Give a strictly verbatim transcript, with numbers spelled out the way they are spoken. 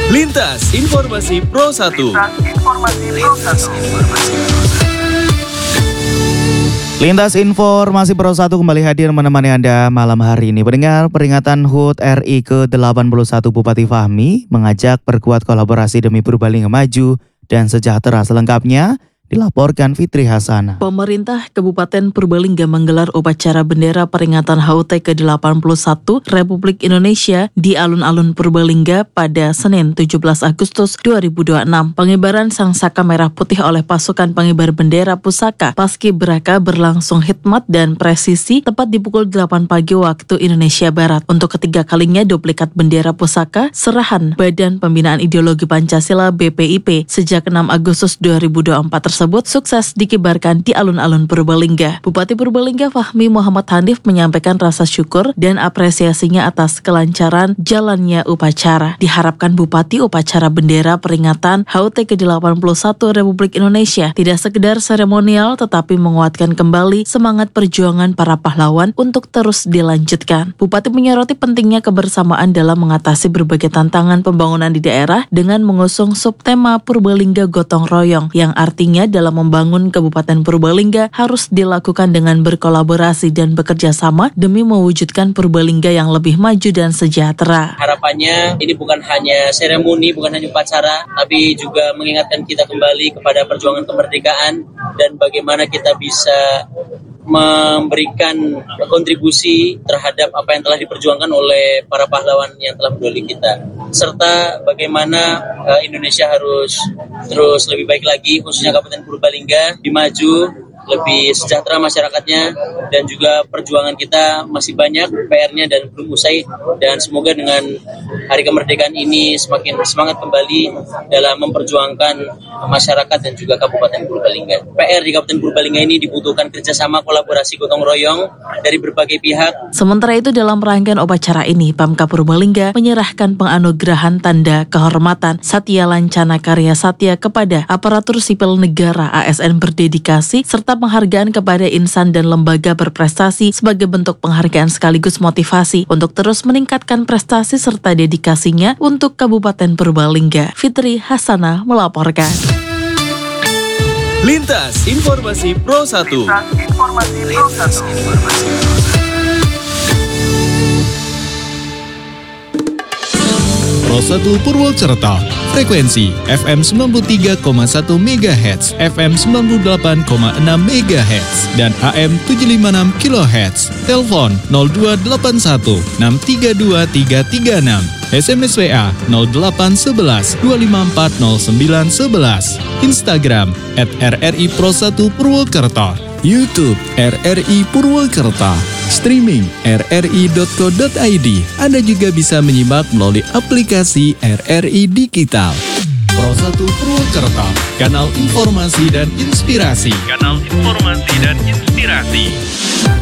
Lintas Informasi Pro satu. Lintas Informasi Pro satu kembali hadir menemani Anda malam hari ini. Pendengar, peringatan H U T R I ke delapan puluh satu Bupati Fahmi mengajak perkuat kolaborasi demi Purbalingga maju dan sejahtera. Selengkapnya dilaporkan Fitri Hasanah. Pemerintah Kabupaten Purbalingga menggelar upacara bendera peringatan H U T ke delapan puluh satu Republik Indonesia di alun-alun Purbalingga pada Senin tujuh belas Agustus dua ribu dua puluh enam. Pengibaran sang saka merah putih oleh pasukan pengibar bendera pusaka Paskibraka berlangsung hikmat dan presisi tepat di pukul delapan pagi waktu Indonesia Barat. Untuk ketiga kalinya duplikat bendera pusaka serahan Badan Pembinaan Ideologi Pancasila B P I P sejak enam Agustus dua ribu dua puluh empat tersebut tersebut sukses dikibarkan di alun-alun Purbalingga. Bupati Purbalingga Fahmi Muhammad Hanif menyampaikan rasa syukur dan apresiasinya atas kelancaran jalannya upacara. Diharapkan Bupati upacara bendera peringatan H U T ke delapan puluh satu Republik Indonesia tidak sekedar seremonial tetapi menguatkan kembali semangat perjuangan para pahlawan untuk terus dilanjutkan. Bupati menyoroti pentingnya kebersamaan dalam mengatasi berbagai tantangan pembangunan di daerah dengan mengusung subtema Purbalingga Gotong Royong yang artinya dalam membangun Kabupaten Purbalingga harus dilakukan dengan berkolaborasi dan bekerja sama demi mewujudkan Purbalingga yang lebih maju dan sejahtera. Harapannya ini bukan hanya seremoni, bukan hanya upacara, tapi juga mengingatkan kita kembali kepada perjuangan kemerdekaan dan bagaimana kita bisa memberikan kontribusi terhadap apa yang telah diperjuangkan oleh para pahlawan yang telah berdiri kita, serta bagaimana uh, Indonesia harus terus lebih baik lagi, khususnya Kabupaten Purbalingga dimaju, lebih sejahtera masyarakatnya, dan juga perjuangan kita masih banyak P R-nya dan belum usai, dan semoga dengan hari kemerdekaan ini semakin semangat kembali dalam memperjuangkan masyarakat dan juga Kabupaten Purbalingga. P R di Kabupaten Purbalingga ini dibutuhkan kerjasama kolaborasi gotong royong dari berbagai pihak. Sementara itu dalam rangkaian upacara ini, Pemkab Purbalingga menyerahkan penganugerahan tanda kehormatan Satya Lancana Karya Satya kepada aparatur sipil negara A S N berdedikasi serta penghargaan kepada insan dan lembaga berprestasi sebagai bentuk penghargaan sekaligus motivasi untuk terus meningkatkan prestasi serta dedikasinya untuk Kabupaten Purbalingga. Fitri Hasanah melaporkan. Lintas Informasi Pro satu. Lintas Informasi Pro satu. Pro satu Purwokerto, frekuensi F M sembilan puluh tiga koma satu megahertz, F M sembilan puluh delapan koma enam megahertz, dan A M tujuh ratus lima puluh enam kilohertz. Telepon nol dua delapan satu enam tiga dua tiga tiga enam. S M S W A nol delapan satu satu dua lima empat nol sembilan satu satu. Instagram at R R I Pro satu Purwokerto. YouTube R R I Purwokerto. Streaming r r i dot co dot i d. Anda juga bisa menyimak melalui aplikasi R R I Digital. Pro satu Purwokerto, kanal informasi dan inspirasi. Kanal informasi dan inspirasi.